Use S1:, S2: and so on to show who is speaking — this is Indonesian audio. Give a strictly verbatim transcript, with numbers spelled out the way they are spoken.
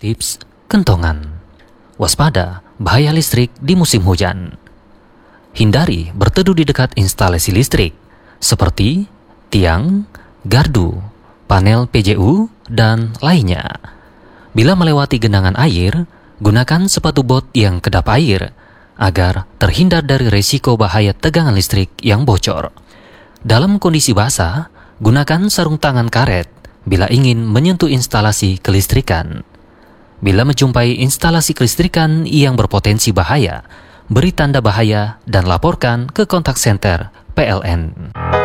S1: Tips kentongan. Waspada bahaya listrik di musim hujan. Hindari berteduh di dekat instalasi listrik seperti tiang, gardu, panel P J U, dan lainnya. Bila melewati genangan air, gunakan sepatu bot yang kedap air agar terhindar dari resiko bahaya tegangan listrik yang bocor. Dalam kondisi basah, gunakan sarung tangan karet bila ingin menyentuh instalasi kelistrikan. Bila menjumpai instalasi kelistrikan yang berpotensi bahaya, beri tanda bahaya dan laporkan ke kontak senter P L N.